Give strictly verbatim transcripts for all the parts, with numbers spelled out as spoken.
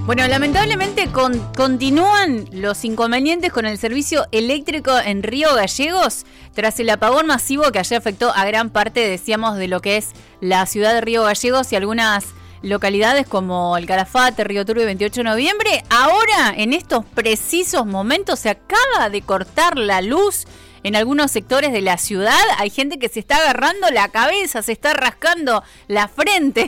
Bueno, lamentablemente con, continúan los inconvenientes con el servicio eléctrico en Río Gallegos tras el apagón masivo que ayer afectó a gran parte, decíamos, de lo que es la ciudad de Río Gallegos y algunas localidades como el Calafate, Río Turbio y veintiocho de noviembre. Ahora, en estos precisos momentos, se acaba de cortar la luz en algunos sectores de la ciudad. Hay gente que se está agarrando la cabeza, se está rascando la frente,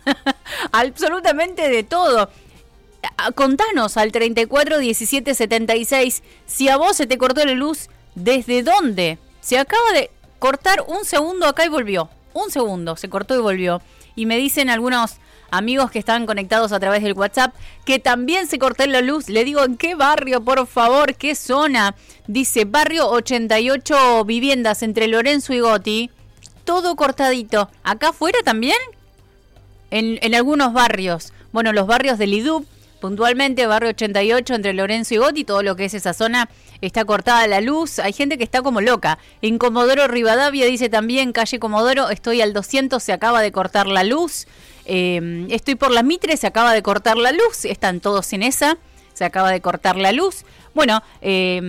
absolutamente de todo. Contanos al treinta y cuatro diecisiete setenta y seis si a vos se te cortó la luz, ¿desde dónde? Se acaba de cortar un segundo acá y volvió. Un segundo, se cortó y volvió. Y me dicen algunos amigos que están conectados a través del WhatsApp que también se cortó la luz. Le digo, ¿en qué barrio, por favor? ¿Qué zona? Dice, barrio ochenta y ocho viviendas entre Lorenzo y Goti. Todo cortadito. ¿Acá afuera también? En, en algunos barrios. Bueno, los barrios del I D U P, puntualmente, barrio ochenta y ocho entre Lorenzo y Goti, todo lo que es esa zona está cortada la luz. Hay gente que está como loca. En Comodoro Rivadavia dice también, calle Comodoro, estoy al doscientos, se acaba de cortar la luz. Eh, estoy por la Mitre, se acaba de cortar la luz. Están todos en esa, se acaba de cortar la luz. Bueno, eh,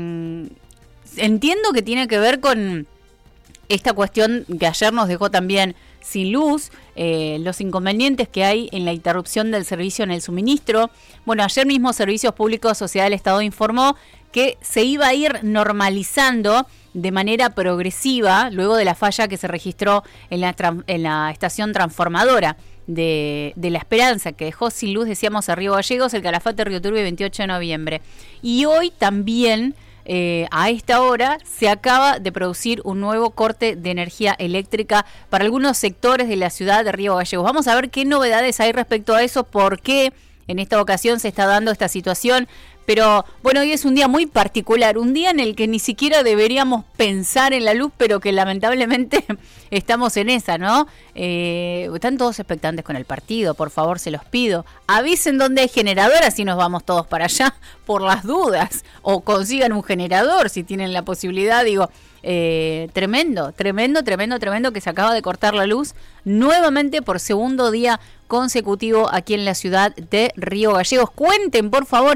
entiendo que tiene que ver con esta cuestión que ayer nos dejó también sin luz, eh, los inconvenientes que hay en la interrupción del servicio en el suministro. Bueno, ayer mismo Servicios Públicos Sociedad del Estado informó que se iba a ir normalizando de manera progresiva luego de la falla que se registró en la, en la estación transformadora de, de La Esperanza, que dejó sin luz, decíamos, a Río Gallegos, el Calafate, Río Turbio y veintiocho de noviembre. Y hoy también, Eh, a esta hora, se acaba de producir un nuevo corte de energía eléctrica para algunos sectores de la ciudad de Río Gallegos. Vamos a ver qué novedades hay respecto a eso, por qué en esta ocasión se está dando esta situación. Pero bueno, hoy es un día muy particular, un día en el que ni siquiera deberíamos pensar en la luz, pero que lamentablemente estamos en esa, ¿no? Eh, están todos expectantes con el partido, por favor, se los pido. Avisen dónde hay generador, así nos vamos todos para allá por las dudas. O consigan un generador si tienen la posibilidad, digo. Eh, tremendo, tremendo, tremendo, tremendo que se acaba de cortar la luz nuevamente por segundo día consecutivo aquí en la ciudad de Río Gallegos. Cuenten, por favor.